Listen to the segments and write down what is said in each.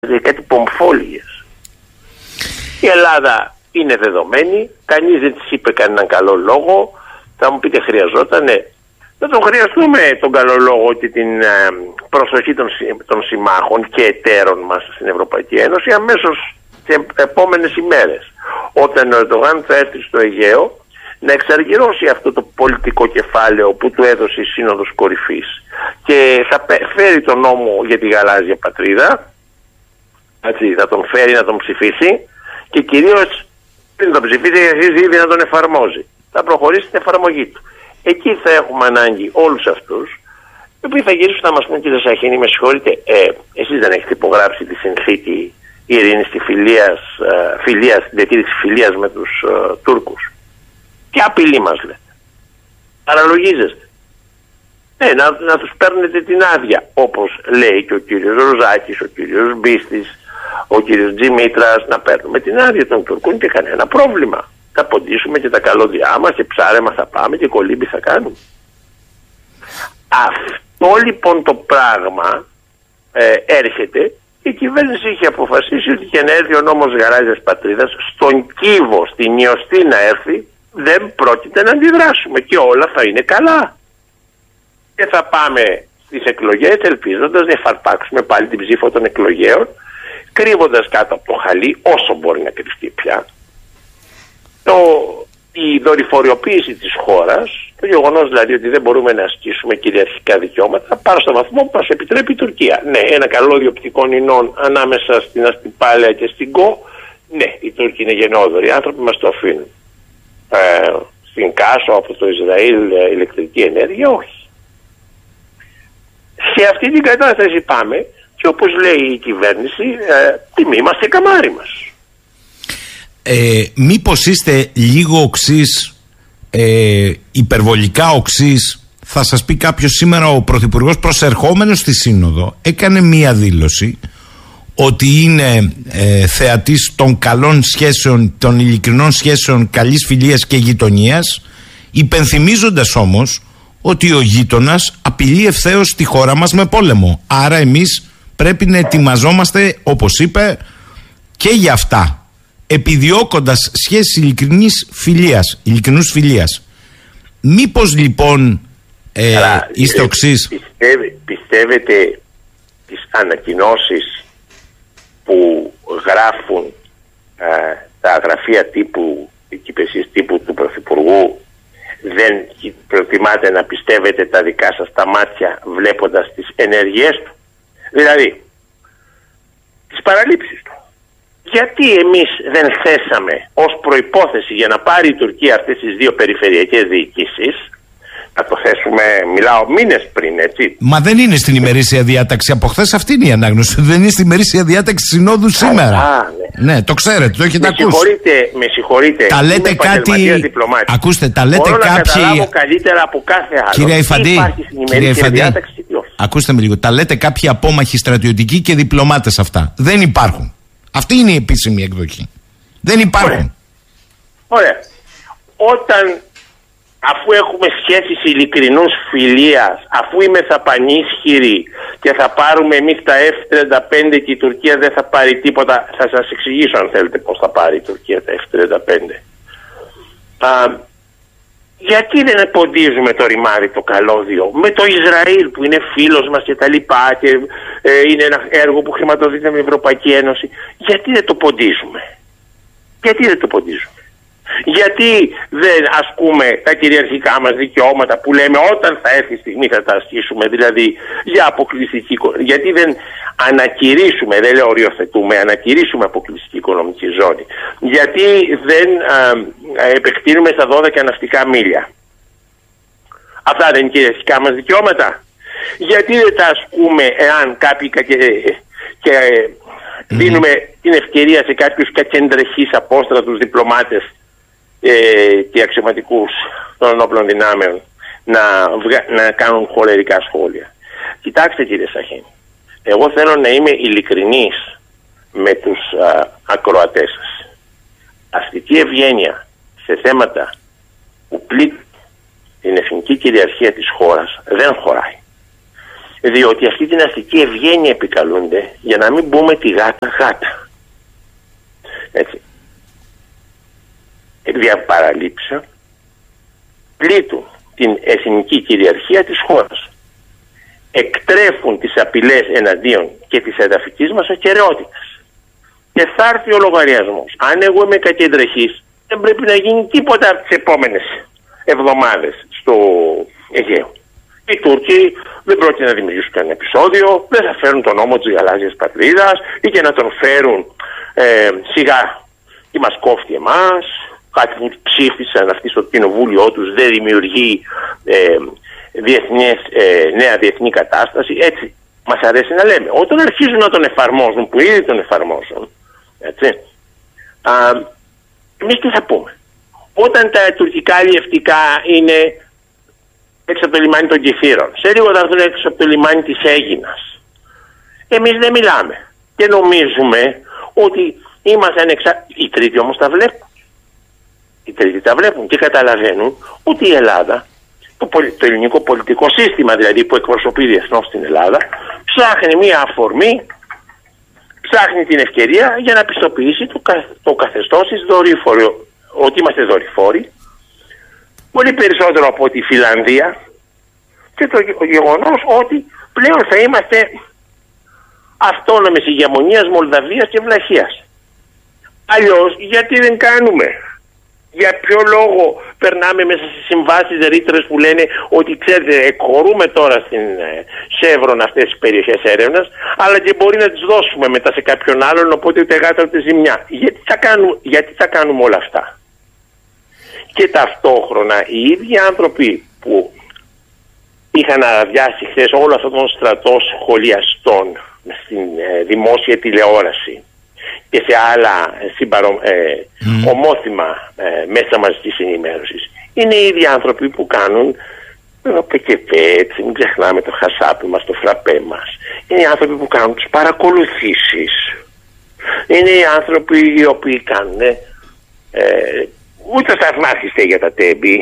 κάτι πομφόλιες. Η Ελλάδα είναι δεδομένη, κανείς δεν της είπε κανέναν καλό λόγο. Θα μου πείτε, χρειαζότανε? Θα τον χρειαστούμε τον καλό λόγο και την προσοχή των συμμάχων και εταίρων μας στην Ευρωπαϊκή Ένωση αμέσως τις επόμενες ημέρες, όταν ο Ερντογάν θα έρθει στο Αιγαίο να εξαργυρώσει αυτό το πολιτικό κεφάλαιο που του έδωσε η Σύνοδος Κορυφής και θα φέρει τον νόμο για τη γαλάζια πατρίδα, έτσι, θα τον φέρει να τον ψηφίσει και κυρίως πριν τον ψηφίσει αρχίζει ήδη να τον εφαρμόζει. Θα προχωρήσει την εφαρμογή του. Εκεί θα έχουμε ανάγκη όλους αυτούς, οι οποίοι θα γυρίσουν να μας πούν, κύριε Σαχίνη, με συγχωρείτε, εσείς δεν έχετε υπογράψει τη συνθήκη ειρήνης τη φιλίας, την διατήρηση φιλίας με τους Τούρκους? Τι απειλή μας λέτε? Παραλογίζεστε. Να τους παίρνετε την άδεια, όπως λέει και ο κύριος Ροζάκης, ο κύριος Μπίστης, ο κύριος Τζιμήτρας, να παίρνουμε την άδεια των Τουρκών και κανένα πρόβλημα. Θα ποντίσουμε και τα καλώδια μας και ψάρεμα θα πάμε και κολύμπι θα κάνουμε. Αυτό λοιπόν το πράγμα έρχεται. Η κυβέρνηση είχε αποφασίσει ότι και να έρθει ο νόμος γαλάζιας πατρίδας στον κύβο, στην ιωστή να έρθει, δεν πρόκειται να αντιδράσουμε και όλα θα είναι καλά. Και θα πάμε στις εκλογές ελπίζοντας να εφαρπάξουμε πάλι την ψήφο των εκλογέων, κρύβοντας κάτω από το χαλί όσο μπορεί να κρυφτεί πια η δορυφοριοποίηση της χώρας, το γεγονός δηλαδή ότι δεν μπορούμε να ασκήσουμε κυριαρχικά δικαιώματα πάνω στο βαθμό που μας επιτρέπει η Τουρκία. Ναι, ένα καλώδιο οπτικών ινών ανάμεσα στην Αστυπάλαια και στην Κο, ναι, οι Τούρκοι είναι γενναιόδοροι, οι άνθρωποι μας το αφήνουν. Στην Κάσο από το Ισραήλ ηλεκτρική ενέργεια, όχι. Σε αυτή την κατάσταση πάμε και όπως λέει η κυβέρνηση, τιμή μας και καμάρι μας. Μήπως είστε λίγο οξύς, υπερβολικά οξύς? Θα σας πει κάποιος, σήμερα ο Πρωθυπουργός προσερχόμενος στη Σύνοδο έκανε μία δήλωση ότι είναι θεατής των καλών σχέσεων, των ειλικρινών σχέσεων καλής φιλίας και γειτονίας, υπενθυμίζοντας όμως ότι ο γείτονας απειλεί ευθέως τη χώρα μας με πόλεμο. Άρα εμείς πρέπει να ετοιμαζόμαστε, όπως είπε, και για αυτά, επιδιώκοντας σχέσεις ειλικρινούς φιλίας. Μήπως λοιπόν είστε οξύς? Πιστεύετε τις ανακοινώσεις που γράφουν τα γραφεία τύπου, υπηρεσίες τύπου του Πρωθυπουργού, δεν προτιμάτε να πιστεύετε τα δικά σας τα μάτια βλέποντας τις ενέργειές του? Δηλαδή τις παραλήψεις του. Γιατί εμείς δεν θέσαμε ως προϋπόθεση για να πάρει η Τουρκία αυτές τις δύο περιφερειακές διοικήσεις, να το θέσουμε, μιλάω μήνες πριν, έτσι. Μα δεν είναι στην ημερήσια διάταξη. Από χθες αυτή είναι η ανάγνωση. Δεν είναι στην ημερήσια διάταξη συνόδου σήμερα. Ναι, το ξέρετε, το έχετε ακούσει. Με συγχωρείτε. Τα λέτε κάτι. Ακούστε, τα λέτε μπορώ κάποιοι. Να καταλάβω καλύτερα από κάθε άλλο. Κύριε Υφαντή, ακούστε με λίγο. Τα λέτε κάποιοι απόμαχοι στρατιωτικοί και διπλωμάτες αυτά. Δεν υπάρχουν. Αυτή είναι η επίσημη εκδοχή. Δεν υπάρχουν. Ωραία. Όταν, αφού έχουμε σχέσεις ειλικρινούς φιλίας, αφού είμαστε πανίσχυροι και θα πάρουμε εμείς τα F-35 και η Τουρκία δεν θα πάρει τίποτα, θα σας εξηγήσω αν θέλετε πώς θα πάρει η Τουρκία τα F-35. Γιατί δεν ποντίζουμε το ρημάδι το καλώδιο με το Ισραήλ που είναι φίλος μας και τα λοιπά και είναι ένα έργο που χρηματοδοτείται με την Ευρωπαϊκή Ένωση? Γιατί δεν το ποντίζουμε? Γιατί δεν ασκούμε τα κυριαρχικά μας δικαιώματα που λέμε όταν θα έρθει η στιγμή θα τα ασκήσουμε, δηλαδή για αποκλειστική? Γιατί δεν ανακηρύσουμε, δεν λέω οριοθετούμε, ανακηρύσουμε αποκλειστική οικονομική ζώνη? Γιατί δεν επεκτείνουμε στα 12 ναυτικά μίλια? Αυτά δεν είναι κυριαρχικά μας δικαιώματα? Γιατί δεν τα ασκούμε εάν κάποιοι και δίνουμε την ευκαιρία σε κάποιους κακεντρεχείς απόστρατους διπλωμάτες και αξιωματικούς των ενόπλων δυνάμεων να κάνουν χολερικά σχόλια? Κοιτάξτε κύριε Σαχίνη, εγώ θέλω να είμαι ειλικρινής με τους ακροατές σας. Αστική ευγένεια σε θέματα που πλήττουν την εθνική κυριαρχία της χώρας δεν χωράει. Διότι αυτή την αστική ευγένεια επικαλούνται για να μην μπούμε τη γάτα. Έτσι. Δια παραλήψα πλήττουν την εθνική κυριαρχία της χώρας. Εκτρέφουν τις απειλές εναντίον και της εδαφικής μας ακεραιότητας. Και θα έρθει ο λογαριασμός. Αν εγώ είμαι κακεντρεχής, δεν πρέπει να γίνει τίποτα από τις επόμενες εβδομάδες στο Αιγαίο. Οι Τούρκοι δεν πρόκειται να δημιουργήσουν κανένα επεισόδιο, δεν θα φέρουν τον νόμο της γαλάζιας πατρίδας ή και να τον φέρουν σιγά και μας κόφτει εμάς. Κάτι που ψήφισαν αυτοί στο κοινοβούλιο τους δεν δημιουργεί νέα διεθνή κατάσταση. Έτσι μας αρέσει να λέμε. Όταν αρχίζουν να τον εφαρμόζουν, που ήδη τον εφαρμόζουν, έτσι, εμείς τι θα πούμε? Όταν τα τουρκικά αλλιευτικά είναι έξω από το λιμάνι των Κιθήρων, σε λίγο θα έρθουν έξω από το λιμάνι της Αίγινας, εμείς δεν μιλάμε και νομίζουμε ότι είμαστε ανεξάρτητοι. Οι τρίτοι όμως τα βλέπουν. Οι τρίτοι τα βλέπουν και καταλαβαίνουν ότι η Ελλάδα, το ελληνικό πολιτικό σύστημα δηλαδή που εκπροσωπεί διεθνώς στην Ελλάδα, ψάχνει μία αφορμή, ψάχνει την ευκαιρία για να πιστοποιήσει το καθεστώς της δορύφορη, ότι είμαστε δορυφόροι, πολύ περισσότερο από τη Φιλανδία, και το γεγονός ότι πλέον θα είμαστε αυτόνομες ηγεμονίας Μολδαβίας και Βλαχίας. Αλλιώς γιατί δεν κάνουμε? Για ποιο λόγο περνάμε μέσα στις συμβάσεις ρήτρες που λένε ότι ξέρετε εκχωρούμε τώρα στην Chevron αυτές τις περιοχές έρευνας, αλλά και μπορεί να τις δώσουμε μετά σε κάποιον άλλον, οπότε ούτε γάτα ούτε ζημιά. Γιατί θα κάνουμε όλα αυτά? Και ταυτόχρονα οι ίδιοι άνθρωποι που είχαν αδειάσει χθες όλο αυτόν τον στρατό σχολιαστών στην δημόσια τηλεόραση και σε άλλα ομόθυμα μέσα μαζικής ενημέρωσης, είναι οι ίδιοι άνθρωποι που κάνουν έτσι, μην ξεχνάμε το χασάπι μας, το φραπέ μας. Είναι οι άνθρωποι που κάνουν τις παρακολουθήσεις. Είναι οι άνθρωποι οι οποίοι κάνουν ούτε θαυμάσιστε για τα τέμπη.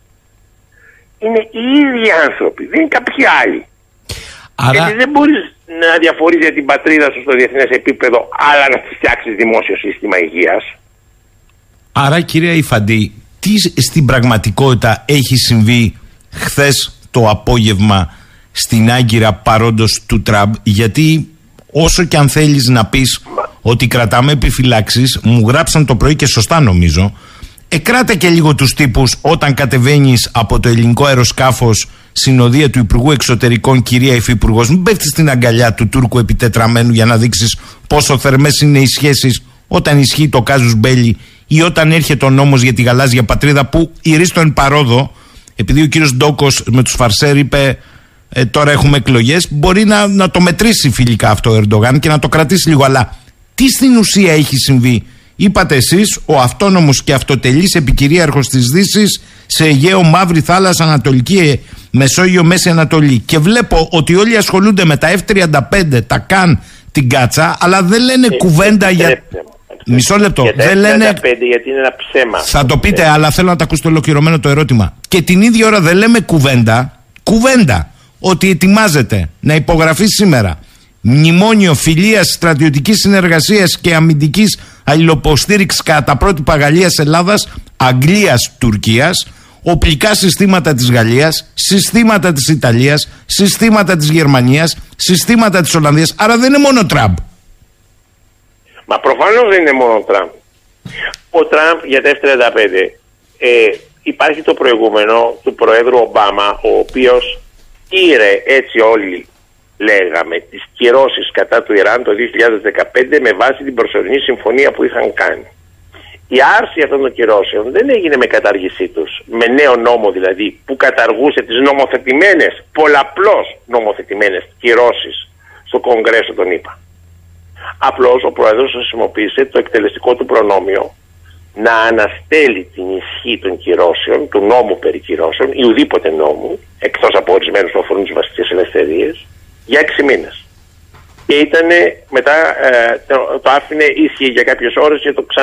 Είναι οι ίδιοι άνθρωποι, δεν είναι κάποιοι άλλοι. Άρα... Γιατί δεν μπορείς να διαφορείς για την πατρίδα σου στο διεθνές επίπεδο, αλλά να φτιάξεις δημόσιο σύστημα υγείας. Άρα, κυρία Ιφαντή, τι στην πραγματικότητα έχει συμβεί χθες το απόγευμα στην Άγκυρα παρόντος του Τραμπ? Γιατί όσο και αν θέλεις να πεις ότι κρατάμε επιφυλάξεις, μου γράψαν το πρωί και σωστά νομίζω, κράτα και λίγο τους τύπους όταν κατεβαίνεις από το ελληνικό αεροσκάφος συνοδεία του Υπουργού Εξωτερικών, κυρία Υφυπουργός. Μην πέφτεις στην αγκαλιά του Τούρκου επιτετραμένου για να δείξεις πόσο θερμές είναι οι σχέσεις όταν ισχύει το κάζους μπέλι ή όταν έρχεται ο νόμος για τη γαλάζια πατρίδα, που ηρίστον παρόδο, επειδή ο κύριος Ντόκος με τους Φαρσέρ είπε τώρα έχουμε εκλογές, μπορεί να το μετρήσει φιλικά αυτό ο Ερντογάν και να το κρατήσει λίγο. Αλλά τι στην ουσία έχει συμβεί? Είπατε εσείς ο αυτόνομος και αυτοτελής επικυρίαρχος της Δύσης σε Αιγαίο, Μαύρη Θάλασσα, Ανατολική Μεσόγειο, Μέση Ανατολή. Και βλέπω ότι όλοι ασχολούνται με τα F-35, τα ΚΑΝ, την Κάτσα, αλλά δεν λένε κουβέντα για... Μισό λεπτό. Για τα δεν λένε... γιατί είναι ένα ψέμα. Θα το πείτε, αλλά θέλω να τα ακούσετε ολοκληρωμένο το ερώτημα. Και την ίδια ώρα δεν λέμε κουβέντα, ότι ετοιμάζεται να υπογραφεί σήμερα μνημόνιο φιλίας, στρατιωτικής συνεργασίας και αμυντικής αλληλοποστήριξης κατά τα πρότυπα Γαλλίας, Ελλάδας, Αγγλίας, Τουρκίας, οπλικά συστήματα της Γαλλίας, συστήματα της Ιταλίας, συστήματα της Γερμανίας, συστήματα της Ολλανδίας. Άρα δεν είναι μόνο Τραμπ. Μα προφανώς δεν είναι μόνο Τραμπ. Ο Τραμπ για τα F-35 υπάρχει το προηγούμενο του Προέδρου Ομπάμα, ο οποίος πήρε, έτσι όλοι λέγαμε, τις κυρώσεις κατά του Ιράν το 2015 με βάση την προσωρινή συμφωνία που είχαν κάνει. Η άρση αυτών των κυρώσεων δεν έγινε με κατάργησή τους, με νέο νόμο δηλαδή που καταργούσε τις νομοθετημένες, πολλαπλώς νομοθετημένες κυρώσεις στο Κογκρέσο των ΗΠΑ. Απλώς ο Πρόεδρος χρησιμοποίησε το εκτελεστικό του προνόμιο να αναστέλει την ισχύ των κυρώσεων, του νόμου περί κυρώσεων ή ουδήποτε νόμου, εκτός από ορισμένους που αφορούν τις βασικές ελευθερίες, για 6 μήνες. Και ήτανε, μετά το άφηνε ίσχυε για κάποιες ώρες και το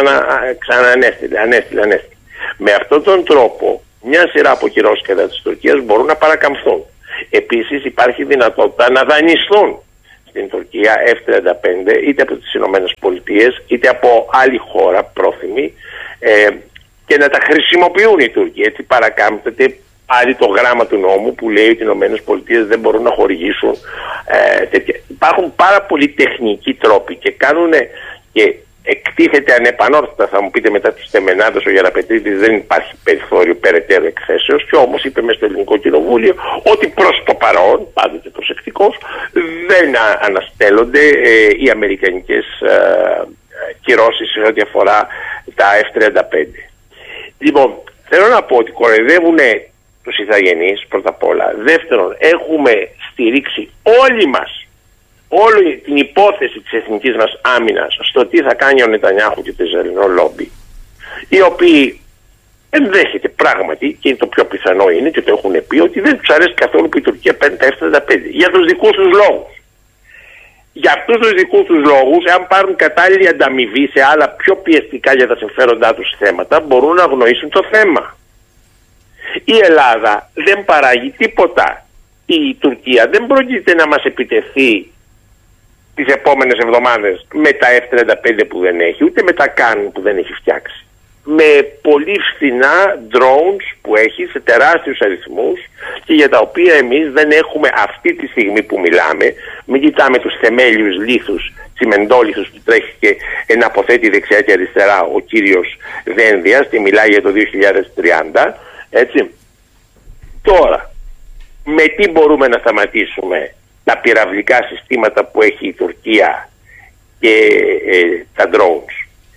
ανέστηλε. Με αυτόν τον τρόπο μια σειρά από κυρώσεις κατά της Τουρκίας μπορούν να παρακαμφθούν. Επίσης υπάρχει δυνατότητα να δανειστούν στην Τουρκία F-35 είτε από τις Ηνωμένες Πολιτείες είτε από άλλη χώρα πρόθυμη και να τα χρησιμοποιούν οι Τούρκοι. Έτσι παρακάμπτεται πάλι το γράμμα του νόμου που λέει ότι οι Ηνωμένες Πολιτείες δεν μπορούν να χορηγήσουν τέτοια. Υπάρχουν πάρα πολλοί τεχνικοί τρόποι και κάνουν και εκτίθεται ανεπανόρθωτα. Θα μου πείτε μετά τους Τεμενάδες ο Γεραπετρίτης δεν υπάρχει περιθώριο περαιτέρω εκθέσεως και όμως είπε μέσα στο Ελληνικό Κοινοβούλιο ότι προς το παρόν, πάντοτε προσεκτικός, δεν αναστέλλονται οι αμερικανικές κυρώσεις σε ό,τι αφορά τα F-35. Λοιπόν, θέλω να πω ότι κοροϊδεύουν τους ηθαγενείς πρώτα απ' όλα. Δεύτερον, έχουμε στηρίξει όλοι μας όλη την υπόθεση της εθνικής μας άμυνας στο τι θα κάνει ο Νετανιάχου και το Ισραηλινό λόμπι, οι οποίοι ενδέχεται πράγματι, και το πιο πιθανό είναι και το έχουν πει, ότι δεν τους αρέσει καθόλου που η Τουρκία παίρνει τα F-35 για τους δικούς τους λόγους. Για αυτούς τους δικούς τους λόγους, αν πάρουν κατάλληλη ανταμοιβή σε άλλα πιο πιεστικά για τα συμφέροντά τους θέματα, μπορούν να αγνοήσουν το θέμα. Η Ελλάδα δεν παράγει τίποτα. Η Τουρκία δεν πρόκειται να μας επιτεθεί τις επόμενες εβδομάδες με τα F-35 που δεν έχει, ούτε με τα Καν που δεν έχει φτιάξει. Με πολύ φθηνά drones που έχει σε τεράστιους αριθμούς και για τα οποία εμείς δεν έχουμε αυτή τη στιγμή που μιλάμε. Μην κοιτάμε τους θεμέλιους λίθους, τσιμεντόλιθους που τρέχει και ένα αποθέτει δεξιά και αριστερά ο κύριος Δένδιας και μιλάει για το 2030, έτσι. Τώρα, με τι μπορούμε να σταματήσουμε τα πυραυλικά συστήματα που έχει η Τουρκία και τα drones?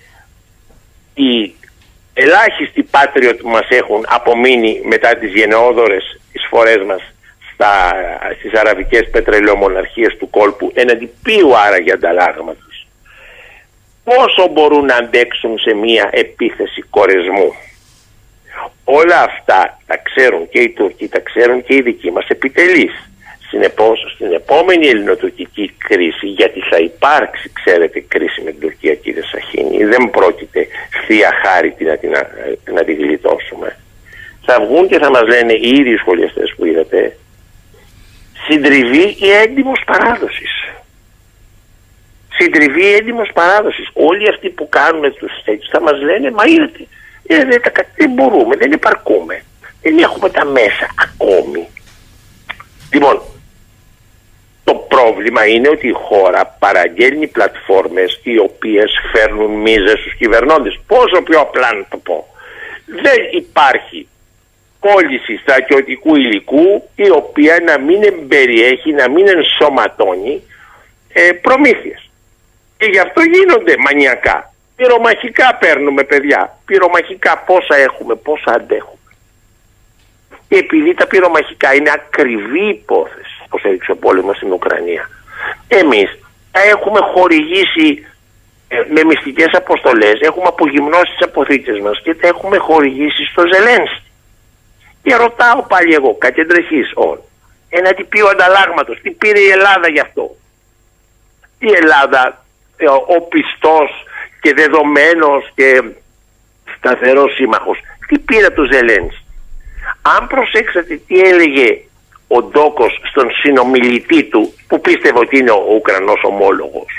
Οι ελάχιστοι Patriot που μας έχουν απομείνει μετά τις γενναιόδορες εισφορές μας στις αραβικές πετρελαιομοναρχίες του κόλπου, εναντί ποιου άραγε ανταλλάγματος, πόσο μπορούν να αντέξουν σε μια επίθεση κορεσμού? Όλα αυτά τα ξέρουν και οι Τούρκοι, τα ξέρουν και οι δικοί μας επιτελείς. Συνεπώς, στην επόμενη ελληνοτουρκική κρίση, γιατί θα υπάρξει, ξέρετε, κρίση με την Τουρκία, κύριε Σαχίνη, δεν πρόκειται θεία χάρητη να την γλιτώσουμε. Θα βγουν και θα μας λένε οι ίδιοι σχολιαστές που είδατε, συντριβή ή έντιμος παράδοσης. Συντριβή ή έντιμος παράδοσης. Όλοι αυτοί που κάνουν τους τέτοιους θα μας λένε, μα είδατε, δεν μπορούμε, δεν υπαρκούμε, δεν έχουμε τα μέσα ακόμη. Λοιπόν, το πρόβλημα είναι ότι η χώρα παραγγέλνει πλατφόρμες οι οποίες φέρνουν μίζες στους κυβερνώντες. Πόσο πιο απλά να το πω, δεν υπάρχει πώληση στρατιωτικού υλικού η οποία να μην εμπεριέχει, να μην ενσωματώνει προμήθειες. Και γι' αυτό γίνονται μανιακά. Πυρομαχικά παίρνουμε, παιδιά. Πυρομαχικά πόσα έχουμε, πόσα αντέχουμε. Και επειδή τα πυρομαχικά είναι ακριβή υπόθεση, όπως έδειξε ο πόλεμος στην Ουκρανία, εμείς τα έχουμε χορηγήσει με μυστικές αποστολές, έχουμε απογυμνώσει τις αποθήκες μας και τα έχουμε χορηγήσει στο Ζελένσκι. Και ρωτάω πάλι εγώ, κατ' εντρεχής έναντι ποιου ανταλλάγματος, τι πήρε η Ελλάδα γι' αυτό? Η Ελλάδα, ο πιστός και δεδομένος και σταθερός σύμμαχος, τι πήρε το Ζελένσκι? Αν προσέξατε τι έλεγε ο Ντόκος στον συνομιλητή του, που πίστευε ότι είναι ο Ουκρανός ομόλογος,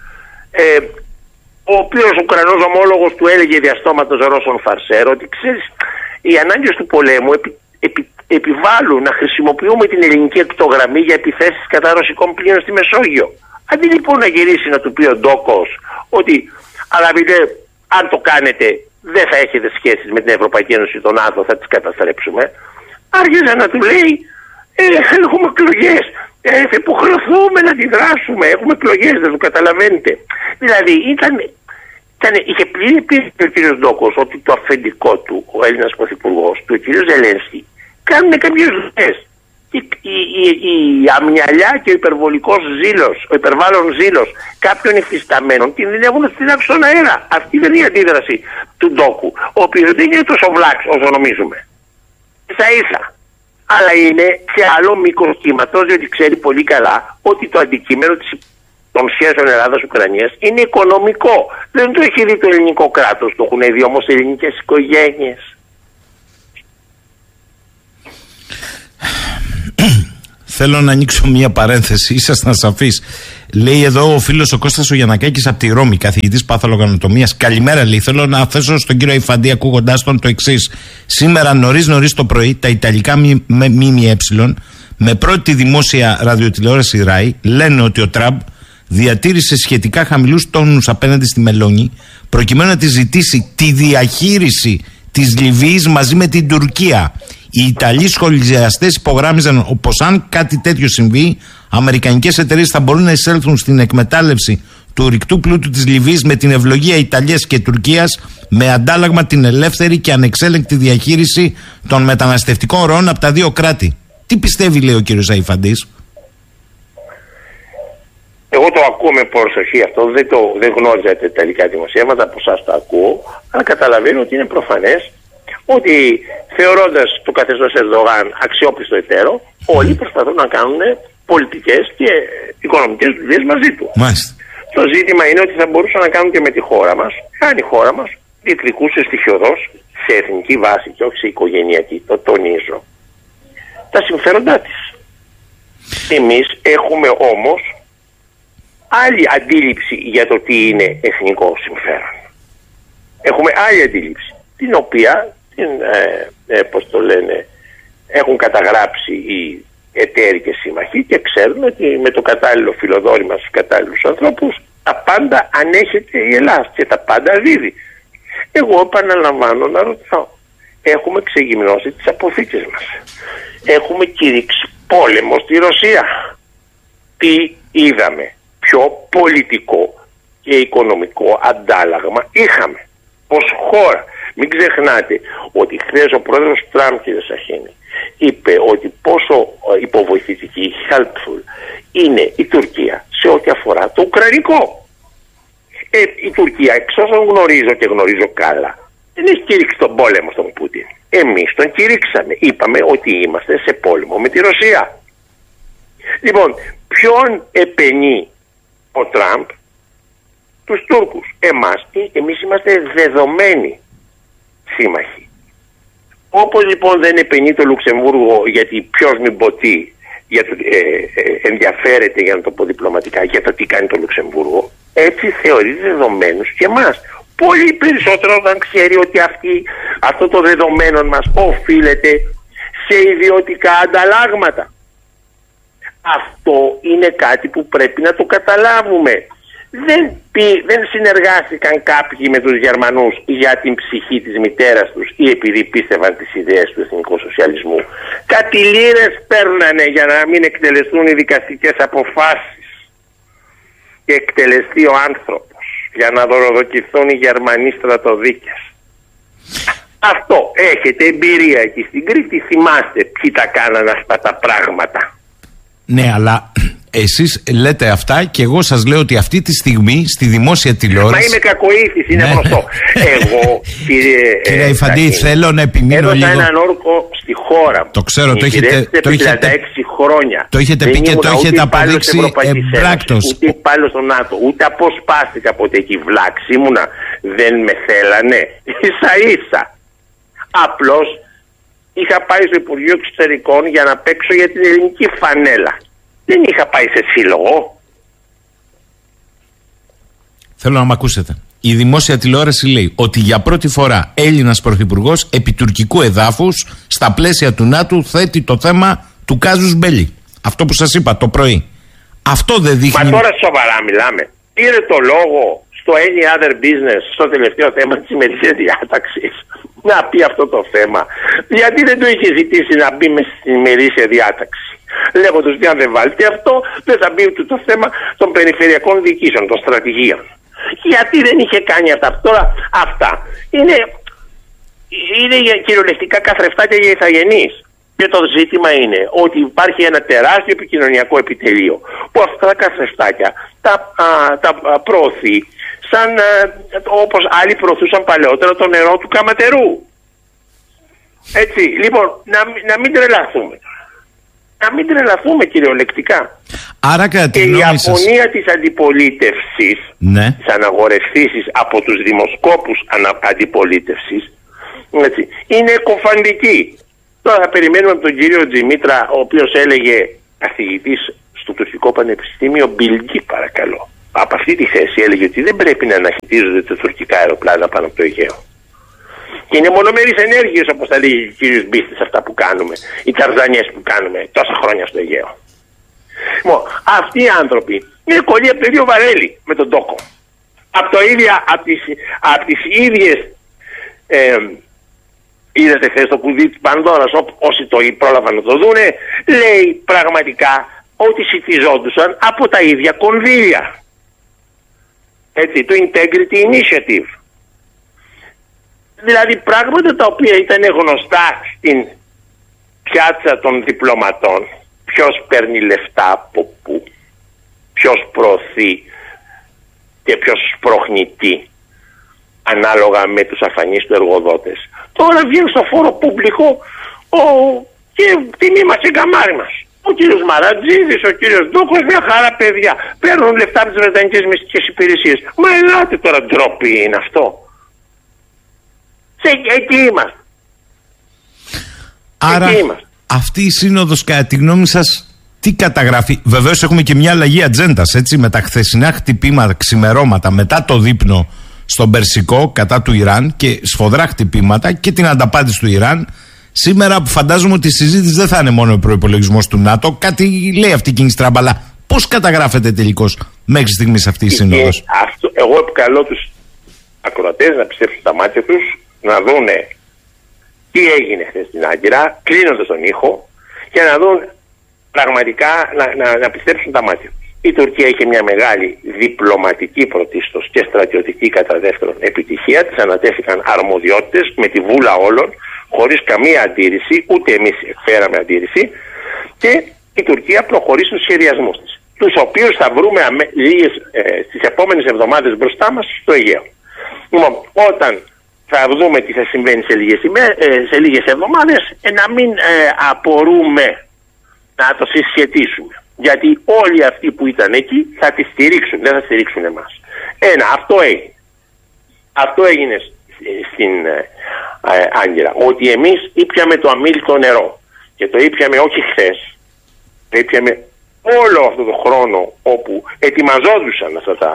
ο οποίος Ουκρανός ομόλογος του έλεγε διαστόματος Ρώσων φαρσέρ, ότι ξέρεις, οι ανάγκες του πολέμου επιβάλλουν να χρησιμοποιούμε την ελληνική εκτογραμμή για επιθέσεις κατά ρωσικών πλοίων στη Μεσόγειο. Αντί λοιπόν να γυρίσει να του πει ο Ντόκος ότι αγαπητέ, αν το κάνετε δεν θα έχετε σχέσεις με την Ευρωπαϊκή Ένωση και τον ΝΑΤΟ, θα τις καταστρέψουμε, άρχισε να του λέει έχουμε εκλογές, θα υποχρεωθούμε να αντιδράσουμε, έχουμε εκλογές, δεν το καταλαβαίνετε. Δηλαδή είχε πλήρη πίστη ο κ. Ντόκος ότι το αφεντικό του, ο Έλληνας Πρωθυπουργός του, ο κ. Ζελένσκι, κάνουν κάποιες δουλειές. Η αμυαλιά και ο υπερβολικός ζήλος, ο υπερβάλλον ζήλος κάποιων υφισταμένων κινδυνεύουν να στείλουν στον αέρα. Αυτή δεν είναι η αντίδραση του Ντόκου, ο οποίος δεν είναι τόσο βλάξ όσο νομίζουμε. Ίσα-ίσα. Αλλά είναι σε άλλο μήκος κύματος, διότι ξέρει πολύ καλά ότι το αντικείμενο των σχέσεων Ελλάδας-Ουκρανίας είναι οικονομικό. Δεν το έχει δει το ελληνικό κράτος, το έχουν δει όμως οι ελληνικές οικογένειες. Θέλω να ανοίξω μία παρένθεση, ήσασταν σαφείς. Λέει εδώ ο φίλος ο Κώστας ο Γιαννακάκης από τη Ρώμη, καθηγητής παθολογανοτομίας. Καλημέρα, λέει. Θέλω να θέσω στον κύριο Αϊφαντή, ακούγοντάς τον, το εξής. Σήμερα νωρίς το πρωί, τα Ιταλικά ΜΜΕ, με πρώτη δημόσια ραδιοτηλεόραση ΡΑΗ, λένε ότι ο Τραμπ διατήρησε σχετικά χαμηλούς τόνους απέναντι στη Μελώνη, προκειμένου να τη ζητήσει τη διαχείριση της Λιβύης μαζί με την Τουρκία. Οι Ιταλοί σχολιαστές υπογράμμιζαν πως αν κάτι τέτοιο συμβεί, αμερικανικές εταιρείες θα μπορούν να εισέλθουν στην εκμετάλλευση του ορυκτού πλούτου της Λιβύης με την ευλογία Ιταλίας και Τουρκίας, με αντάλλαγμα την ελεύθερη και ανεξέλεγκτη διαχείριση των μεταναστευτικών ροών από τα δύο κράτη. Τι πιστεύει, λέει ο κύριος Αϊφαντής? Εγώ το ακούω με προσοχή αυτό, δεν γνώριζα τα ιταλικά δημοσιεύματα, από εσάς το ακούω, αλλά καταλαβαίνω ότι είναι προφανές ότι θεωρώντας το καθεστώς Ερντογάν αξιόπιστο εταίρο, όλοι προσπαθούν να κάνουν πολιτικές και οικονομικές δουλειές μαζί του. Μάλιστα. Το ζήτημα είναι ότι θα μπορούσαν να κάνουν και με τη χώρα μας, αν η χώρα μας διεκδικούσε στοιχειοδός σε εθνική βάση και όχι σε οικογενειακή, το τονίζω, τα συμφέροντά της. Εμείς έχουμε όμως άλλη αντίληψη για το τι είναι εθνικό συμφέρον. Έχουμε άλλη αντίληψη, την οποία πώς το λένε, έχουν καταγράψει οι εταίροι και σύμμαχοι και ξέρουν ότι με το κατάλληλο φιλοδόρημα στους κατάλληλους ανθρώπους τα πάντα ανέχεται η Ελλάδα και τα πάντα δίδει. Εγώ επαναλαμβάνω να ρωτάω, έχουμε ξεγυμνώσει τις αποθήκες μας, έχουμε κηρύξει πόλεμο στη Ρωσία. Τι είδαμε? Ποιο πολιτικό και οικονομικό αντάλλαγμα είχαμε ως χώρα? Μην ξεχνάτε ότι χθες ο πρόεδρος Τραμπ, κύριε Σαχίνη, είπε ότι πόσο υποβοηθητική, helpful είναι η Τουρκία σε ό,τι αφορά το ουκρανικό. Η Τουρκία, εξ όσων γνωρίζω και γνωρίζω καλά, δεν έχει κηρύξει τον πόλεμο στον Πούτιν. Εμείς τον κηρύξαμε. Είπαμε ότι είμαστε σε πόλεμο με τη Ρωσία. Λοιπόν, ποιον επενεί ο Τραμπ? Τους Τούρκους. Εμείς είμαστε δεδομένοι σύμμαχοι. Όπως λοιπόν δεν επενεί το Λουξεμβούργο, γιατί ποιος μην ποτεί ενδιαφέρεται, για να το πω διπλωματικά, για το τι κάνει το Λουξεμβούργο, έτσι θεωρεί δεδομένους και εμάς. Πολύ περισσότερο όταν ξέρει ότι αυτό το δεδομένο μας οφείλεται σε ιδιωτικά ανταλλάγματα. Αυτό είναι κάτι που πρέπει να το καταλάβουμε. Δεν συνεργάστηκαν κάποιοι με τους Γερμανούς για την ψυχή της μητέρας τους ή επειδή πίστευαν τις ιδέες του εθνικού σοσιαλισμού. Κάτι λίρες παίρνανε για να μην εκτελεστούν οι δικαστικές αποφάσεις και εκτελεστεί ο άνθρωπος, για να δωροδοκηθούν οι Γερμανοί στρατοδίκες. Αυτό έχετε εμπειρία εκεί στην Κρήτη, θυμάστε ποιοι τα κάνανε αυτά τα πράγματα. Ναι, αλλά εσείς λέτε αυτά και εγώ σας λέω ότι αυτή τη στιγμή στη δημόσια τηλεόραση... Μα είμαι κακοήθης, είναι γνωστό. Εγώ, κύριε Αϊφαντή, θέλω να επιμείνω λίγο... Έδωσα έναν όρκο στη χώρα μου. Το ξέρω, το έχετε... 36 χρόνια. Το έχετε πει και το έχετε αποδείξει εμπράκτος. Ούτε υπάλληλος στο ΝΑΤΟ, ούτε αποσπάστηκα ποτέ εκεί. Βλάξη ήμουνα. Δεν με θέλανε. Ίσα-ίσα. Απλώς είχα πάει στο Υπουργείο Εξωτερικών για να παίξω για την ελληνική φανέλα. Δεν είχα πάει σε σύλλογο. Θέλω να μ' ακούσετε. Η δημόσια τηλεόραση λέει ότι για πρώτη φορά Έλληνας πρωθυπουργός επί τουρκικού εδάφους στα πλαίσια του ΝΑΤΟ θέτει το θέμα του κάζους μπέλι. Αυτό που σας είπα το πρωί. Αυτό δεν δείχνει... Μα τώρα σοβαρά μιλάμε. Πήρε το λόγο στο Any Other Business, στο τελευταίο θέμα της ημερησίας διάταξης, να πει αυτό το θέμα? Γιατί δεν το είχε ζητήσει να μπει μέσα στην ημερήσια διάταξη, λέγοντας ότι αν δεν βάλετε αυτό δεν θα μπει ούτε το θέμα των περιφερειακών διοικήσεων, των στρατηγίων? Γιατί δεν είχε κάνει αυτά? Τώρα αυτά είναι κυριολεκτικά καθρεφτάκια για ηθαγενείς. Και το ζήτημα είναι ότι υπάρχει ένα τεράστιο επικοινωνιακό επιτελείο που αυτά τα καθρεφτάκια τα προωθεί σαν όπως άλλοι προωθούσαν παλαιότερα το νερό του Καματερού. Έτσι, λοιπόν, να μην τρελαθούμε. Να μην τρελαθούμε κυριολεκτικά. Άρα, και η απονία της αντιπολίτευσης, ναι, της αναγορευτήσεις από τους δημοσκόπους αντιπολίτευσης, έτσι, είναι κοφαντική. Τώρα θα περιμένουμε από τον κύριο Τζιμίτρα, ο οποίος έλεγε καθηγητής στο τουρκικό πανεπιστήμιο Μπιλγκή, παρακαλώ. Από αυτή τη θέση έλεγε ότι δεν πρέπει να αναχαιτίζονται τα τουρκικά αεροπλάνα πάνω από το Αιγαίο. Και είναι μονομερείς ενέργειες, όπως τα λέει ο κύριος Μπίστης, αυτά που κάνουμε, οι ταρζανιές που κάνουμε τόσα χρόνια στο Αιγαίο. Αυτοί οι άνθρωποι είναι κολλοί από το ίδιο βαρέλι με τον τόκο. Από τις ίδιες είδατε χθες το κουδί της Πανδώρας, όσοι το πρόλαβαν να το δούνε, λέει πραγματικά ότι συμφιζόντουσαν από τα ίδια κονδύλια. Έτσι, το Integrity Initiative. Δηλαδή πράγματα τα οποία ήταν γνωστά στην πιάτσα των διπλωματών. Ποιος παίρνει λεφτά από πού, ποιος προωθεί και ποιος σπρώχνει τι, ανάλογα με τους αφανείς του εργοδότες. Τώρα βγαίνει στο φόρο πουμπλικό και τιμή μας και καμάρι μας. Ο κύριος Μαρατζίδης, ο κύριος Ντόκος, μια χαρά παιδιά. Παίρνουν λεφτά από τις βρετανικές μυστικές υπηρεσίες. Μα ελάτε τώρα, ντροπή είναι αυτό. Εκεί είμαστε. Άρα αυτή η σύνοδος, κατά τη γνώμη σας, τι καταγράφει? Βεβαίως έχουμε και μια αλλαγή ατζέντας, έτσι, με τα χθεσινά χτυπήματα, ξημερώματα μετά το δείπνο στον Περσικό κατά του Ιράν και σφοδρά χτυπήματα και την ανταπάντηση του Ιράν. Σήμερα που φαντάζομαι ότι η συζήτηση δεν θα είναι μόνο ο προϋπολογισμός του ΝΑΤΟ, κάτι λέει αυτή η κίνηση τράμπαλα. Πώς καταγράφεται τελικώς μέχρι στιγμής αυτή η σύνοδος? Εγώ επικαλώ τους ακροατές να πιστέψουν τα μάτια τους, να δούνε τι έγινε χθες στην Άγκυρα, κλείνοντας τον ήχο, και να δουν πραγματικά, να πιστέψουν τα μάτια τους. Η Τουρκία είχε μια μεγάλη διπλωματική πρωτίστως και στρατιωτική κατά δεύτερον επιτυχία. Της ανατέθηκαν αρμοδιότητες με τη βούλα όλων, χωρίς καμία αντίρρηση, ούτε εμείς εκφέραμε αντίρρηση, και η Τουρκία προχωρεί στους σχεδιασμούς της, τους οποίους θα βρούμε στις επόμενες εβδομάδες μπροστά μας στο Αιγαίο. Όταν θα δούμε τι θα συμβαίνει σε λίγες εβδομάδες, να μην απορούμε, να το συσχετίσουμε. Γιατί όλοι αυτοί που ήταν εκεί θα τη στηρίξουν, δεν θα στηρίξουν εμάς. Αυτό έγινε στην Άγκυρα. Ότι εμείς ήπιαμε το αμίλητο νερό. Και το ήπιαμε όχι χθες. Το ήπιαμε όλο αυτό το χρόνο όπου ετοιμαζόντουσαν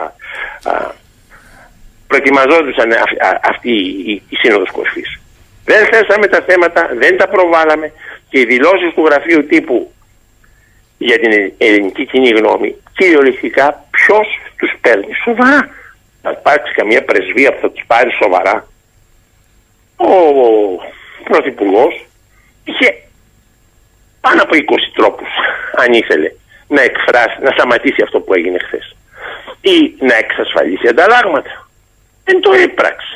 προετοιμαζόντουσαν αυτή η Σύνοδος Κορυφής. Δεν θέσαμε τα θέματα, δεν τα προβάλαμε, και οι δηλώσεις του γραφείου τύπου για την ελληνική κοινή γνώμη κυριολεκτικά ποιος τους παίρνει σοβαρά? Θα υπάρξει καμία πρεσβεία που θα τους πάρει σοβαρά? Ο Πρωθυπουργός είχε πάνω από 20 τρόπους, αν ήθελε, να εκφράσει, να σταματήσει αυτό που έγινε χθες ή να εξασφαλίσει ανταλλάγματα. Δεν το έπραξε.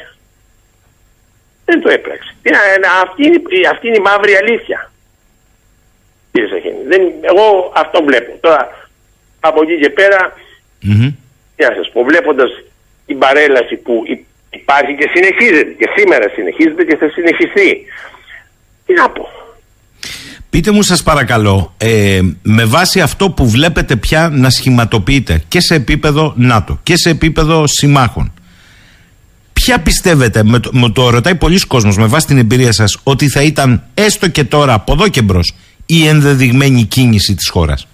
Αυτή είναι η μαύρη αλήθεια. Εγώ αυτό βλέπω. Τώρα από εκεί και πέρα, τι να σας πω, βλέποντας την παρέλαση που υπάρχει και συνεχίζεται, και σήμερα συνεχίζεται και θα συνεχιστεί, τι να πω? Πείτε μου σας παρακαλώ, με βάση αυτό που βλέπετε πια να σχηματοποιείται και σε επίπεδο ΝΑΤΟ και σε επίπεδο συμμάχων, ποια πιστεύετε, με το ρωτάει πολλοί κόσμος με βάση την εμπειρία σας, ότι θα ήταν έστω και τώρα από εδώ και μπρος η ενδεδειγμένη κίνηση της χώρας?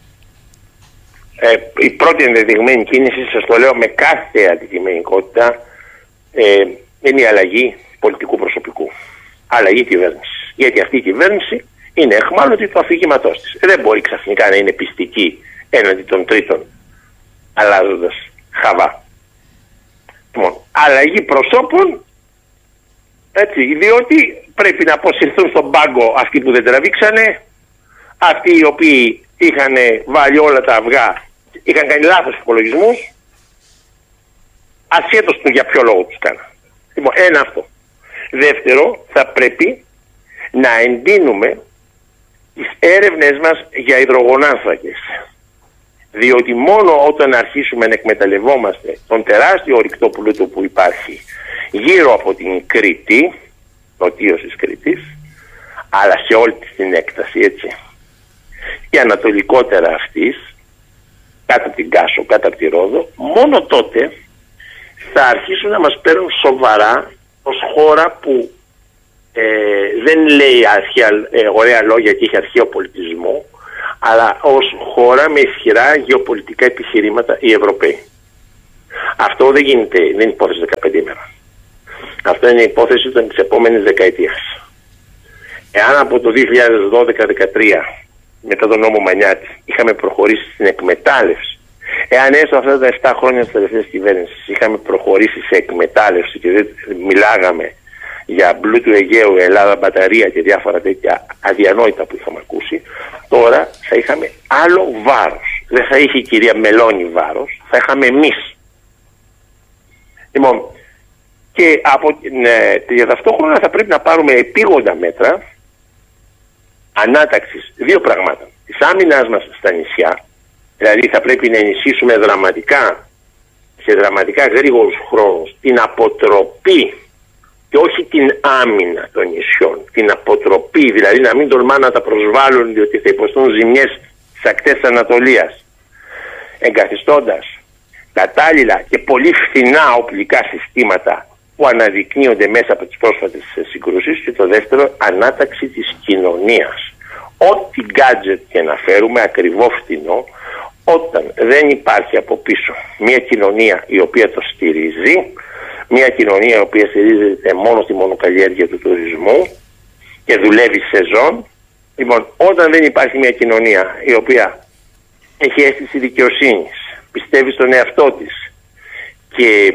Η πρώτη ενδεδειγμένη κίνηση, σας το λέω με κάθε αντικειμενικότητα, είναι η αλλαγή πολιτικού προσωπικού. Αλλαγή κυβέρνησης. Γιατί αυτή η κυβέρνηση είναι αιχμάλωτη του αφηγήματός της. Δεν μπορεί ξαφνικά να είναι πιστική έναντι των τρίτων, αλλάζοντας χαβά. Αλλαγή προσώπων, έτσι, διότι πρέπει να αποσυρθούν στον πάγκο αυτοί που δεν τραβήξανε, αυτοί οι οποίοι είχαν βάλει όλα τα αυγά, είχαν κάνει λάθος υπολογισμούς, ασχέτως του για ποιο λόγο τους κάναν. Ένα αυτό. Δεύτερο, θα πρέπει να εντείνουμε τις έρευνες μας για υδρογονάνθρακες. Διότι μόνο όταν αρχίσουμε να εκμεταλλευόμαστε τον τεράστιο ορυκτό πλούτο που υπάρχει γύρω από την Κρήτη, νοτίως της Κρήτης, αλλά σε όλη την έκταση, έτσι, και ανατολικότερα αυτής, κάτω από την Κάσο, κάτω από τη Ρόδο, μόνο τότε θα αρχίσουν να μας παίρνουν σοβαρά ως χώρα που δεν λέει ωραία λόγια και έχει αρχαίο πολιτισμό, αλλά ως χώρα με ισχυρά γεωπολιτικά επιχειρήματα οι Ευρωπαίοι. Αυτό δεν γίνεται, δεν είναι υπόθεση 15 ημέρων. Αυτό είναι υπόθεση της επόμενης δεκαετίας. Εάν από το 2012-2013 μετά τον νόμο Μανιάτη είχαμε προχωρήσει στην εκμετάλλευση, εάν έστω αυτά τα 7 χρόνια της τελευταίας κυβέρνησης είχαμε προχωρήσει σε εκμετάλλευση και δεν μιλάγαμε για μπλου του Αιγαίου, Ελλάδα, μπαταρία και διάφορα τέτοια αδιανόητα που είχαμε ακούσει, τώρα θα είχαμε άλλο βάρος. Δεν θα είχε η κυρία Μελώνη βάρος, θα είχαμε εμείς. Λοιπόν, και για ταυτόχρονα θα πρέπει να πάρουμε επίγοντα μέτρα ανάταξης δύο πραγμάτων. Της άμυνας μας στα νησιά, δηλαδή θα πρέπει να ενισχύσουμε δραματικά, σε δραματικά γρήγορους χρόνους, την αποτροπή και όχι την άμυνα των νησιών. Την αποτροπή, δηλαδή να μην τολμά να τα προσβάλλουν διότι θα υποστούν ζημιές στις ακτές της Ανατολίας, εγκαθιστώντας κατάλληλα και πολύ φθηνά οπλικά συστήματα που αναδεικνύονται μέσα από τις πρόσφατες συγκρούσεις. Και το δεύτερο, ανάταξη της κοινωνίας. Ό,τι gadget και να φέρουμε ακριβό φθηνό, όταν δεν υπάρχει από πίσω μια κοινωνία η οποία το στηρίζει, μια κοινωνία η οποία στηρίζεται μόνο στη μονοκαλλιέργεια του τουρισμού και δουλεύει σεζόν. Λοιπόν, όταν δεν υπάρχει μια κοινωνία η οποία έχει αίσθηση δικαιοσύνης, πιστεύει στον εαυτό της και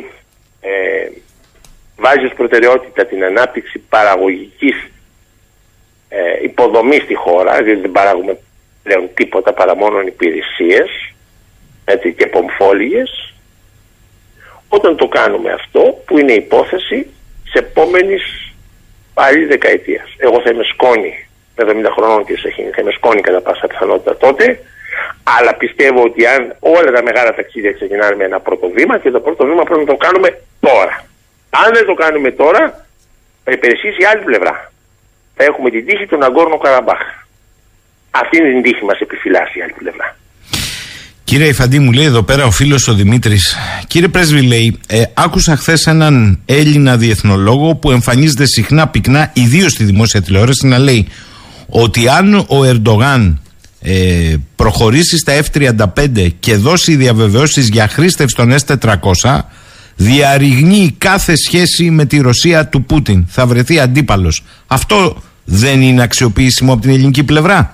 βάζει ως προτεραιότητα την ανάπτυξη παραγωγικής υποδομής στη χώρα, δηλαδή δεν παράγουμε πλέον τίποτα παρά μόνο υπηρεσίες, έτσι, και πομφόλιγες. Όταν το κάνουμε αυτό, που είναι υπόθεση σε επόμενης πάλι δεκαετίας. Εγώ θα είμαι σκόνη με 70 χρονών και θα είμαι σκόνη κατά πάσα πιθανότητα τότε, αλλά πιστεύω ότι αν όλα τα μεγάλα ταξίδια ξεκινάνε με ένα πρώτο βήμα, και το πρώτο βήμα πρέπει να το κάνουμε τώρα. Αν δεν το κάνουμε τώρα, θα υπερισχύσει η άλλη πλευρά. Θα έχουμε την τύχη του Ναγκόρνο Καραμπάχ. Αυτή είναι την τύχη μας επιφυλάσσει η άλλη πλευρά. Κύριε Ιφαντή, μου λέει εδώ πέρα ο φίλος ο Δημήτρης. Κύριε Πρέσβη, λέει, άκουσα χθες έναν Έλληνα διεθνολόγο που εμφανίζεται συχνά πυκνά, ιδίως στη δημόσια τηλεόραση, να λέει ότι αν ο Ερντογάν προχωρήσει στα F-35 και δώσει διαβεβαιώσεις για χρήστευση των S-400, διαρριγνύει κάθε σχέση με τη Ρωσία του Πούτιν. Θα βρεθεί αντίπαλος. Αυτό δεν είναι αξιοποιήσιμο από την ελληνική πλευρά?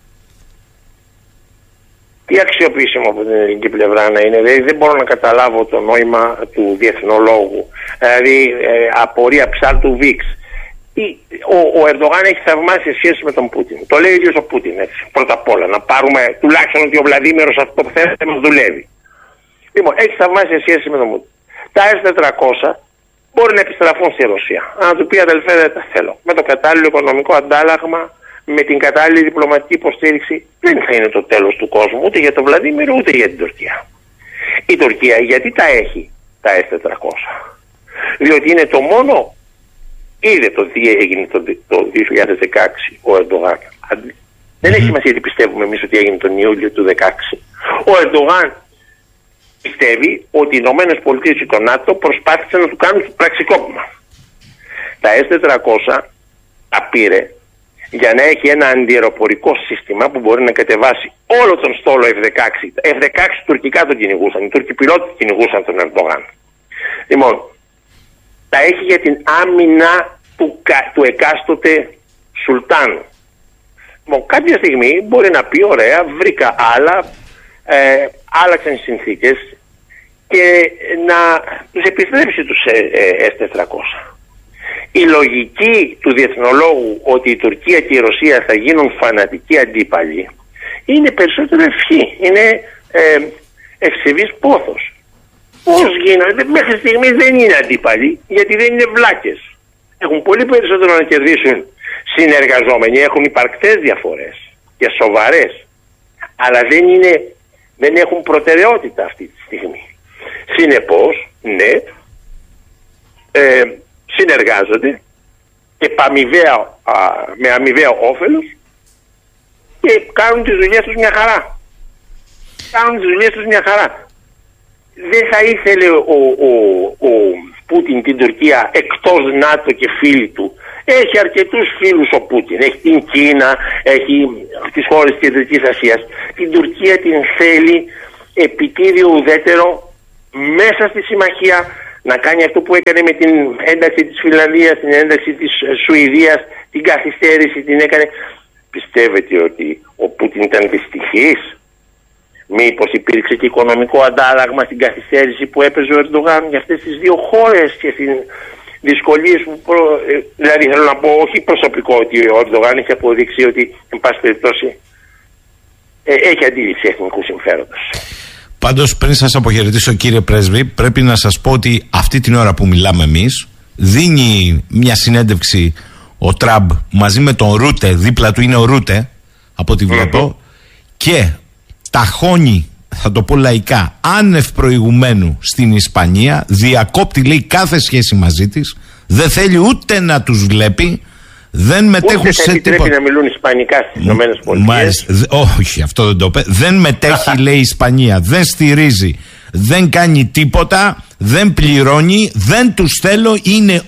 Τι αξιοποιήσιμο από την ελληνική πλευρά να είναι? Δηλαδή δεν μπορώ να καταλάβω το νόημα του διεθνολόγου. Δηλαδή απορία ψάρτου Βίξ. Ο Ερντογάν έχει θαυμάσιες σχέσεις με τον Πούτιν. Το λέει ο ίδιος ο Πούτιν, έτσι. Πρώτα απ' όλα, να πάρουμε τουλάχιστον ότι ο Βλαδίμηρος αυτό που θέλετε μας δουλεύει. Λοιπόν, έχει θαυμάσιες σχέσεις με τον Πούτιν. Τα S-400 μπορεί να επιστραφούν στη Ρωσία. Αν του πει αδελφέ δεν τα θέλω, με το κατάλληλο οικονομικό αντάλλαγμα, με την κατάλληλη διπλωματική υποστήριξη, δεν θα είναι το τέλος του κόσμου ούτε για τον Βλαδίμηρο ούτε για την Τουρκία. Η Τουρκία γιατί τα έχει τα S-400? Διότι είναι το μόνο. Είδε το τι έγινε το 2016 ο Ερντογάν. Δεν έχει σημασία τι πιστεύουμε εμείς ότι έγινε τον Ιούλιο του 2016. Ο Ερντογάν πιστεύει ότι οι Ηνωμένες Πολιτείες και το ΝΑΤΟ προσπάθησαν να του κάνουν πραξικόπημα. Τα S-400 τα πήρε για να έχει ένα αντιαεροπορικό σύστημα που μπορεί να κατεβάσει όλο τον στόλο F-16. F-16 τουρκικά τον κυνηγούσαν, οι Τούρκοι πιλότοι κυνηγούσαν τον Ερντογάν. Λοιπόν, τα έχει για την άμυνα του εκάστοτε Σουλτάνου. Λοιπόν, κάποια στιγμή μπορεί να πει ωραία, βρήκα άλλα, άλλαξαν οι συνθήκες και να τους επιστρέψει τους S-400. Η λογική του διεθνολόγου ότι η Τουρκία και η Ρωσία θα γίνουν φανατικοί αντίπαλοι είναι περισσότερο ευχή, είναι ευσεβής πόθος. Πώς γίνονται? Μέχρι στιγμής δεν είναι αντίπαλοι, γιατί δεν είναι βλάκες. Έχουν πολύ περισσότερο να κερδίσουν συνεργαζόμενοι, έχουν υπαρκτές διαφορές και σοβαρές, αλλά δεν έχουν προτεραιότητα αυτή τη στιγμή. Συνεπώς, ναι, συνεργάζονται και με αμοιβαίο όφελος και κάνουν τις δουλειές τους μια χαρά. Δεν θα ήθελε ο Πούτιν την Τουρκία εκτός ΝΑΤΟ και φίλοι του Έχει αρκετούς φίλους ο Πούτιν. Έχει την Κίνα, έχει τις χώρες της Κεντρικής Ασίας. Την Τουρκία την θέλει επιτίδιο ουδέτερο μέσα στη συμμαχία, να κάνει αυτό που έκανε με την ένταξη της Φινλανδίας, την ένταξη της Σουηδίας, την καθυστέρηση την έκανε. Πιστεύετε ότι ο Πούτιν ήταν δυστυχής? Μήπως υπήρξε και οικονομικό αντάλλαγμα στην καθυστέρηση που έπαιζε ο Ερντογάν για αυτές τις δύο χώρες και στις δυσκολίες που δηλαδή θέλω να πω, όχι προσωπικό, ότι ο Ερντογάν έχει αποδείξει ότι εν πάση περιπτώσει έχει αντίληψη εθνικού συμφέροντος. Πάντως, πριν σας αποχαιρετήσω, κύριε Πρέσβη, πρέπει να σας πω ότι αυτή την ώρα που μιλάμε εμείς δίνει μια συνέντευξη ο Τραμπ μαζί με τον Ρούτε, δίπλα του είναι ο Ρούτε από ό,τι βλέπω, και ταχώνει, θα το πω λαϊκά, άνευ προηγουμένου στην Ισπανία, διακόπτει, λέει, κάθε σχέση μαζί της, δεν θέλει ούτε να τους βλέπει, δεν μετέχουν ούτε σε τίποτα. Πρέπει να μιλούν ισπανικά στις ΗΠΑ. Όχι, αυτό δεν το είπε. Δεν μετέχει, λέει, η Ισπανία, δεν στηρίζει, δεν κάνει τίποτα, δεν πληρώνει, δεν τους θέλω, είναι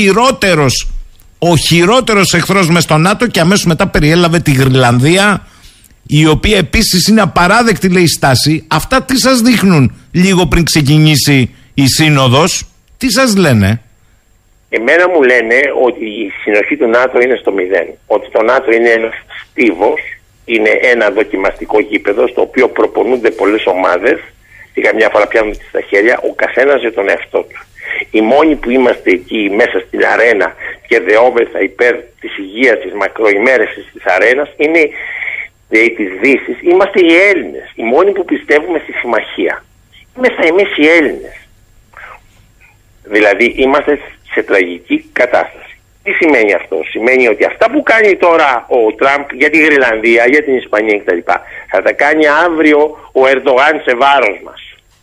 ο χειρότερος εχθρός μες στο ΝΑΤΟ, και αμέσως μετά περιέλαβε τη Γρυλανδία, η οποία επίσης είναι απαράδεκτη, λέει, στάση. Αυτά τι σας δείχνουν λίγο πριν ξεκινήσει η σύνοδος? Τι σας λένε? Εμένα μου λένε ότι η συνοχή του ΝΑΤΟ είναι στο 0. Ότι το ΝΑΤΟ είναι ένας στίβος, είναι ένα δοκιμαστικό γήπεδο στο οποίο προπονούνται πολλές ομάδες και καμιά φορά πιάνουν στα χέρια ο καθένας για τον εαυτό του. Οι μόνοι που είμαστε εκεί μέσα στην αρένα και δεόμεθα υπέρ της υγείας, της μακροημέρευσης της αρένας είναι της Δύσης, είμαστε οι Έλληνες. Οι μόνοι που πιστεύουμε στη συμμαχία. Είμαστε εμείς οι Έλληνες. Δηλαδή είμαστε σε τραγική κατάσταση. Τι σημαίνει αυτό? Σημαίνει ότι αυτά που κάνει τώρα ο Τραμπ για τη Γρυλανδία, για την Ισπανία κτλ. Θα τα κάνει αύριο ο Ερντογάν σε βάρος μας.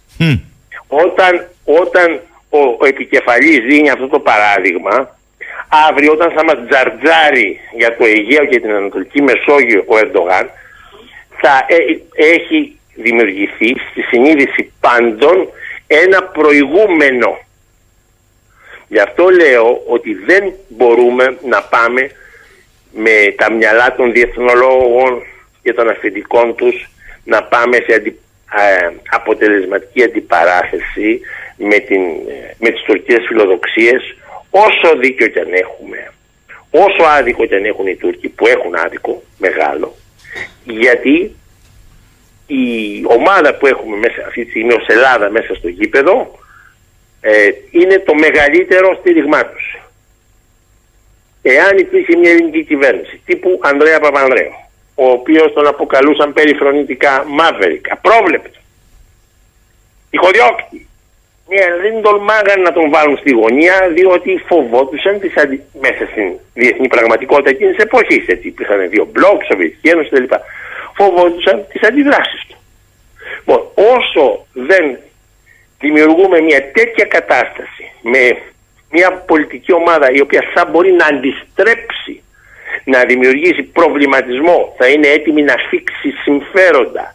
Όταν ο επικεφαλής δίνει αυτό το παράδειγμα, αύριο όταν θα μας τζαρτζάρει για το Αιγαίο και την Ανατολική Μεσόγειο ο Ερντογάν, θα έχει δημιουργηθεί στη συνείδηση πάντων ένα προηγούμενο. Γι' αυτό λέω ότι δεν μπορούμε να πάμε με τα μυαλά των διεθνολόγων και των αφεντικών τους να πάμε σε αποτελεσματική αντιπαράθεση με τις τουρκικές φιλοδοξίες, όσο δίκιο κι αν έχουμε, όσο άδικο κι αν έχουν οι Τούρκοι, που έχουν άδικο μεγάλο, γιατί η ομάδα που έχουμε μέσα αυτή τη στιγμή ως Ελλάδα μέσα στο γήπεδο είναι το μεγαλύτερο στήριγμά τους. Εάν υπήρχε μια ελληνική κυβέρνηση τύπου Ανδρέα Παπανδρέου, ο οποίος τον αποκαλούσαν περιφρονητικά Μαύερικ, απρόβλεπτο, τυχοδιώκτη, δεν τολμάγαν να τον βάλουν στη γωνία, διότι φοβόντουσαν μέσα στην διεθνή πραγματικότητα εκείνης της εποχής. Έτσι, υπήρχαν δύο μπλοκ, Σοβιετική Ένωση κλπ. Φοβόντουσαν τις αντιδράσεις του. Λοιπόν, όσο δεν δημιουργούμε μια τέτοια κατάσταση με μια πολιτική ομάδα η οποία θα μπορεί να αντιστρέψει, να δημιουργήσει προβληματισμό, θα είναι έτοιμη να θίξει συμφέροντα,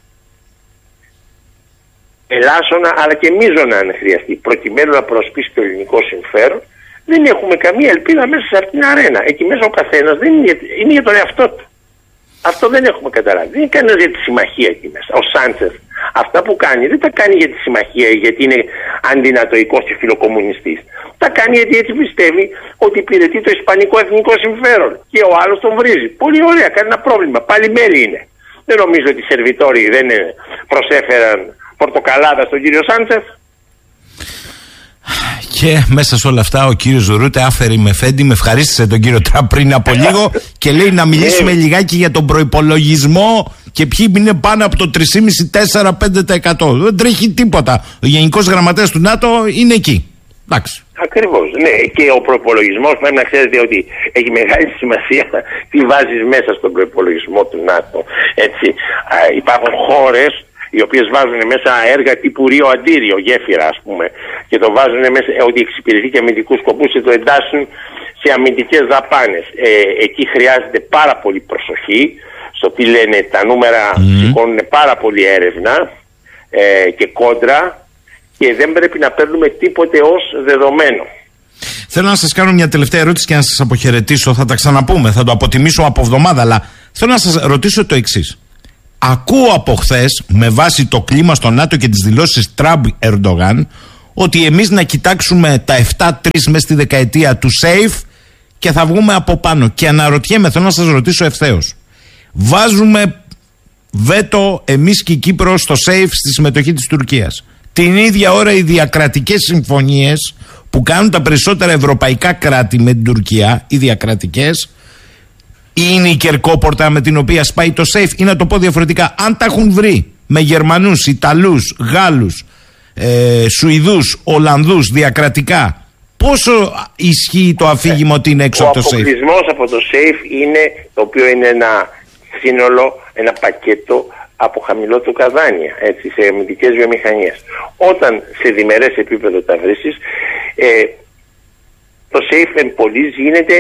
ελάσσονα αλλά και μείζωνα αν χρειαστεί, προκειμένου να προσπίσει το ελληνικό συμφέρον, δεν έχουμε καμία ελπίδα μέσα σε αυτήν την αρένα. Εκεί μέσα ο καθένας είναι για τον εαυτό του. Αυτό δεν έχουμε καταλάβει. Δεν είναι κανένας για τη συμμαχία εκεί μέσα. Ο Σάντσεφ αυτά που κάνει δεν τα κάνει για τη συμμαχία ή γιατί είναι αντινατοϊκός και φιλοκομμουνιστής. Τα κάνει γιατί έτσι πιστεύει ότι υπηρετεί το ισπανικό εθνικό συμφέρον. Και ο άλλος τον βρίζει. Πολύ ωραία, κανένα πρόβλημα. Πάλι μέλη είναι. Δεν νομίζω ότι οι σερβιτόροι δεν προσέφεραν πορτοκαλάδα στον κύριο Σάντσεφ. Και μέσα σε όλα αυτά ο κύριος Ρούτε άφερε με φέντη, με ευχαρίστησε τον κύριο Τραμπ πριν από λίγο και λέει να μιλήσουμε λιγάκι για τον προϋπολογισμό και ποιοι είναι πάνω από το 3,5-4-5%. Δεν τρέχει τίποτα. Ο Γενικός Γραμματέας του ΝΑΤΟ είναι εκεί. Εντάξει. Ακριβώς. Ναι, και ο προϋπολογισμός πρέπει να ξέρετε ότι έχει μεγάλη σημασία τι βάζεις μέσα στον προϋπολογισμό του ΝΑΤΟ. Έτσι. Υπάρχουν χώρες οι οποίες βάζουν μέσα έργα τύπου Ρίο Αντίριο, γέφυρα ας πούμε, και το βάζουν μέσα ότι εξυπηρετεί και αμυντικούς σκοπούς και το εντάσσουν σε αμυντικές δαπάνες. Εκεί χρειάζεται πάρα πολύ προσοχή στο τι λένε τα νούμερα, σηκώνουν πάρα πολύ έρευνα και κόντρα και δεν πρέπει να παίρνουμε τίποτε ως δεδομένο. Θέλω να σας κάνω μια τελευταία ερώτηση και να σας αποχαιρετήσω. Θα τα ξαναπούμε, θα το αποτιμήσω από εβδομάδα, αλλά θέλω να σας ρωτήσω το εξής. Ακούω από χθες, με βάση το κλίμα στο ΝΑΤΟ και τις δηλώσεις Τραμπ-Ερντογάν, ότι εμείς να κοιτάξουμε τα 7-3 μες στη δεκαετία του SAFE και θα βγούμε από πάνω. Και αναρωτιέμαι, θέλω να σας ρωτήσω ευθέως. Βάζουμε βέτο εμείς και η Κύπρος στο SAFE στη συμμετοχή της Τουρκίας. Την ίδια ώρα οι διακρατικές συμφωνίες που κάνουν τα περισσότερα ευρωπαϊκά κράτη με την Τουρκία, οι διακρατικές, είναι η κερκόπορτα με την οποία σπάει το SAFE. Ή να το πω διαφορετικά, αν τα έχουν βρει με Γερμανούς, Ιταλούς, Γάλλους, Σουηδούς, Ολλανδούς διακρατικά, πόσο ισχύει το αφήγημα ότι είναι έξω από το SAFE? Ο αποκλεισμός από το SAFE είναι, το οποίο είναι ένα σύνολο, ένα πακέτο από χαμηλότερα δάνεια, έτσι, σε αμυντικές βιομηχανίες. Όταν σε διμερές επίπεδο τα βρίσκεις, το SAFE εν πολλής γίνεται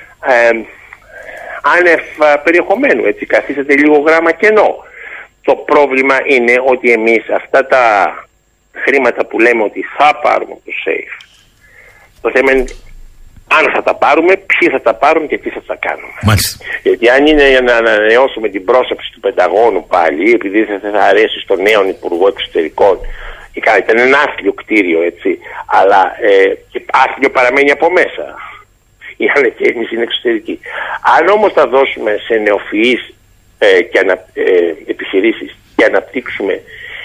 άνευ περιεχομένου, έτσι, καθίσατε λίγο γράμμα κενό. Το πρόβλημα είναι ότι εμείς αυτά τα χρήματα που λέμε ότι θα πάρουμε το SAFE, το θέμα είναι αν θα τα πάρουμε, ποιοι θα τα πάρουν και τι θα τα κάνουμε. Μάλιστα. Γιατί αν είναι για να ανανεώσουμε την πρόσωψη του Πενταγώνου πάλι, επειδή θα αρέσει στον νέο Υπουργό Εξωτερικών, ήταν ένα άθλιο κτίριο, έτσι, αλλά και άθλιο παραμένει από μέσα. Η ανακαίνιση είναι εξωτερική. Αν όμως τα δώσουμε σε νεοφυείς επιχειρήσεις και αναπτύξουμε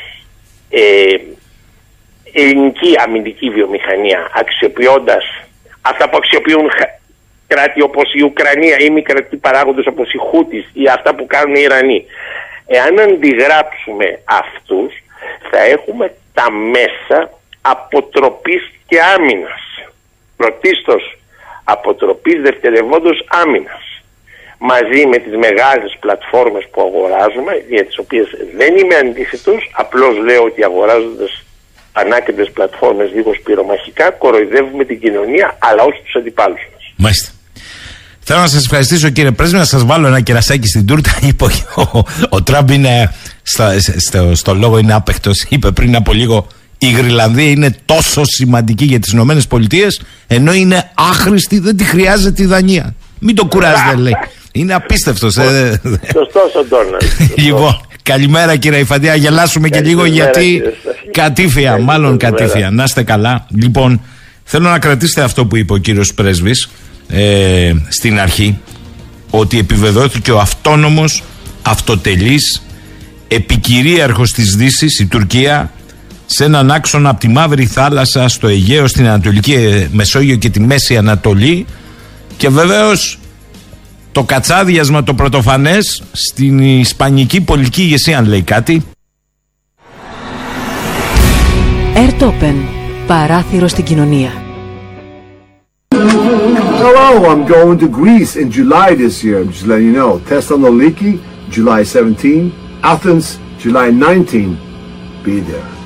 ελληνική αμυντική βιομηχανία, αξιοποιώντας αυτά που αξιοποιούν κράτη όπως η Ουκρανία ή μη κρατικοί παράγοντες όπως οι Χούτις ή αυτά που κάνουν οι Ιρανοί, εάν αντιγράψουμε αυτούς, θα έχουμε τα μέσα αποτροπής και άμυνας. Πρωτίστως αποτροπής, δευτερευόντως άμυνας. Μαζί με τις μεγάλες πλατφόρμες που αγοράζουμε, για τις οποίες δεν είμαι αντίθετος, απλώς λέω ότι αγοράζοντας ανάκεντες πλατφόρμες λίγο πυρομαχικά, κοροϊδεύουμε την κοινωνία, αλλά όχι τους αντιπάλους μας. Μάλιστα. Θέλω να σας ευχαριστήσω, κύριε Πρέσβη, να σας βάλω ένα κερασάκι στην τούρτα. Είπε ο Τραμπ είναι στο λόγο είναι άπαικτος. Είπε πριν από λίγο, η Γρυλανδία είναι τόσο σημαντική για τις Ηνωμένες Πολιτείες, ενώ είναι άχρηστη, δεν τη χρειάζεται η Δανία. Μην το κουράζετε, λέει. Είναι απίστευτος. Σωστός ο Ντόναλντ. Λοιπόν, καλημέρα κύριε Ιφαντία, γελάσουμε και λίγο γιατί κατήφια, μάλλον κατήφια. Να είστε καλά. Λοιπόν, θέλω να κρατήσετε αυτό που είπε ο κύριος Πρέσβης στην αρχή, ότι επιβεβαιώθηκε ο αυτόνομος, αυτοτελής, επικυρίαρχος της Δύσης, η Τουρκία, σε έναν άξονα από τη Μαύρη Θάλασσα στο Αιγαίο, στην Ανατολική Μεσόγειο και τη Μέση Ανατολή, και βεβαίως το κατσάδιασμα το πρωτοφανές στην ισπανική πολιτική ηγεσία, αν λέει κάτι. Airtopen, παράθυρο στην κοινωνία. Hello, I'm going to Greece in July this year. I'm just letting you know. Thessaloniki, July 17. Athens, July 19. Be there.